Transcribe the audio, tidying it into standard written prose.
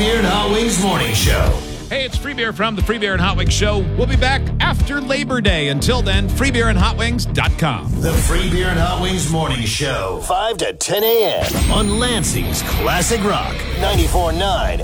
Beer and Hot Wings Morning Show. Hey, it's Free Beer from the Free Beer and Hot Wings Show. We'll be back after Labor Day. Until then, freebeerandhotwings.com. The Free Beer and Hot Wings Morning Show. 5 to 10 a.m. on Lansing's Classic Rock 94.9